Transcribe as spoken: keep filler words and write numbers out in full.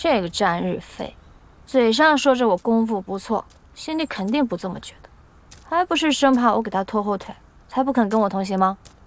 这个占日废，嘴上说着我功夫不错，心里肯定不这么觉得，还不是生怕我给他拖后腿，才不肯跟我同行吗？